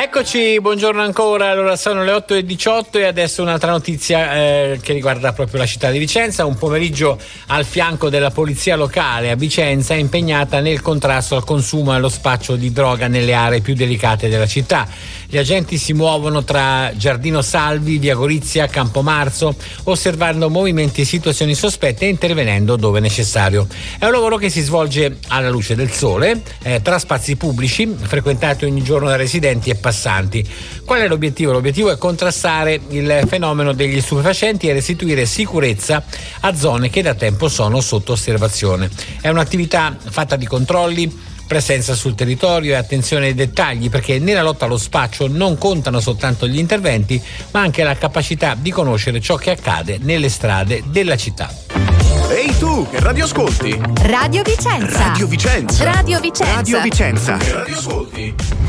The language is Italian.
Eccoci, buongiorno ancora. Allora sono le 8:18 e adesso un'altra notizia che riguarda proprio la città di Vicenza. Un pomeriggio al fianco della polizia locale a Vicenza è impegnata nel contrasto al consumo e allo spaccio di droga nelle aree più delicate della città. Gli agenti si muovono tra Giardino Salvi, Via Gorizia, Campomarzo, osservando movimenti e situazioni sospette e intervenendo dove necessario. È un lavoro che si svolge alla luce del sole, tra spazi pubblici, frequentati ogni giorno da residenti e passanti. Qual è l'obiettivo? L'obiettivo è contrastare il fenomeno degli stupefacenti e restituire sicurezza a zone che da tempo sono sotto osservazione. È un'attività fatta di controlli, presenza sul territorio e attenzione ai dettagli, perché nella lotta allo spaccio non contano soltanto gli interventi, ma anche la capacità di conoscere ciò che accade nelle strade della città. Ehi tu, che radio ascolti? Radio Vicenza. Radio Vicenza. Radio Vicenza. Radio Vicenza. Che radio ascolti?